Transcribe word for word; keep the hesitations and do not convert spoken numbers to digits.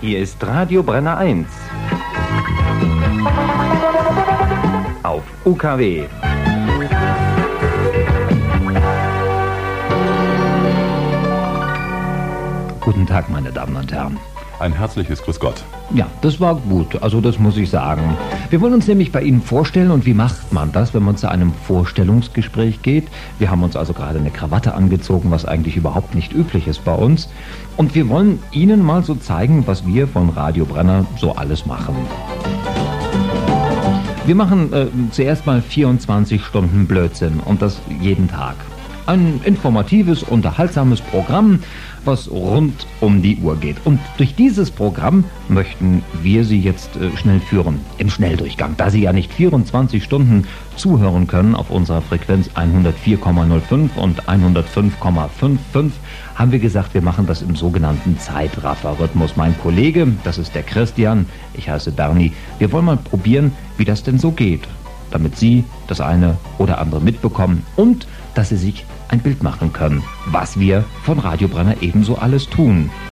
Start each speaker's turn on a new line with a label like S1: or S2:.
S1: Hier ist Radio Brenner eins. Auf U K W. Guten Tag, meine Damen und Herren.
S2: Ein herzliches Grüß Gott.
S1: Ja, das war gut, also das muss ich sagen. Wir wollen uns nämlich bei Ihnen vorstellen, und wie macht man das, wenn man zu einem Vorstellungsgespräch geht? Wir haben uns also gerade eine Krawatte angezogen, was eigentlich überhaupt nicht üblich ist bei uns. Und wir wollen Ihnen mal so zeigen, was wir von Radio Brenner so alles machen. Wir machen äh, zuerst mal vierundzwanzig Stunden Blödsinn, und das jeden Tag. Ein informatives, unterhaltsames Programm, was rund um die Uhr geht. Und durch dieses Programm möchten wir Sie jetzt äh, schnell führen, im Schnelldurchgang. Da Sie ja nicht vierundzwanzig Stunden zuhören können auf unserer Frequenz hundertvier Komma null fünf und hundertfünf Komma fünfundfünfzig, haben wir gesagt, wir machen das im sogenannten Zeitraffer-Rhythmus. Mein Kollege, das ist der Christian, ich heiße Bernie, wir wollen mal probieren, wie das denn so geht, damit Sie das eine oder andere mitbekommen und dass Sie sich ein Bild machen können, was wir von Radio Brenner ebenso alles tun.